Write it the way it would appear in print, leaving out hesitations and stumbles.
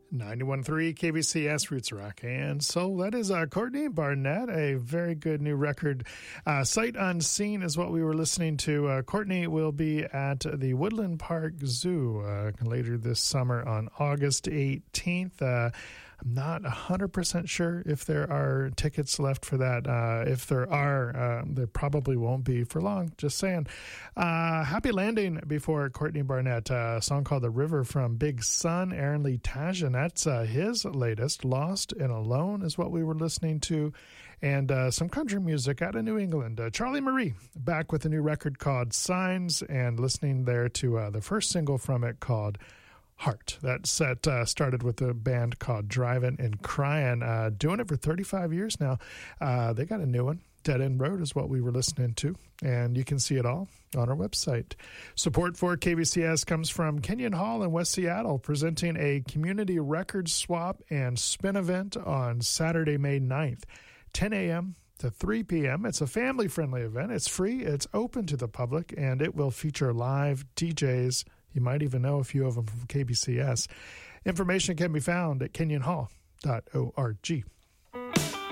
91.3 KBCS Roots Rock and Soul. That is Courtney Barnett, a very good new record. Sight Unseen is what we were listening to. Courtney will be at the Woodland Park Zoo later this summer on August 18th. I'm not 100% sure if there are tickets left for that. If there are, there probably won't be for long. Just saying. Happy Landing before Courtney Barnett. A song called The River from Big Sun, Aaron Lee Tajan. That's his latest. Lost and Alone is what we were listening to. And some country music out of New England. Charlie Marie back with a new record called Signs, and listening there to the first single from it called Heart. That set started with a band called Drivin' and Cryin', doing it for 35 years now. They got a new one. Dead End Road is what we were listening to, and you can see it all on our website. Support for KBCS comes from Kenyon Hall in West Seattle, presenting a community record swap and spin event on Saturday, May 9th, 10 a.m. to 3 p.m. It's a family-friendly event. It's free, it's open to the public, and it will feature live DJs. You might even know a few of them from KBCS. Information can be found at kenyonhall.org.